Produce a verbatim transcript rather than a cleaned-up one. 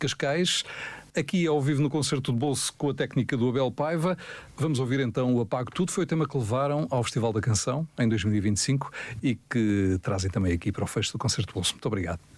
Cascais, aqui ao vivo no Concerto de Bolso com a técnica do Abel Paiva. Vamos ouvir então o Apago Tudo. Foi o tema que levaram ao Festival da Canção em dois mil e vinte e cinco e que trazem também aqui para o fecho do Concerto de Bolso. Muito obrigado.